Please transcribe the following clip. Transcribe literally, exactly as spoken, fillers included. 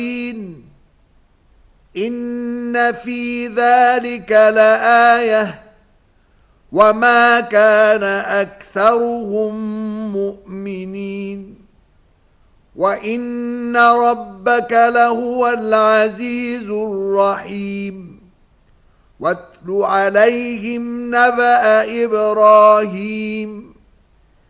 إن في ذلك لآية وما كان أكثرهم مؤمنين وإن ربك لهو العزيز الرحيم واتل عليهم نبأ إبراهيم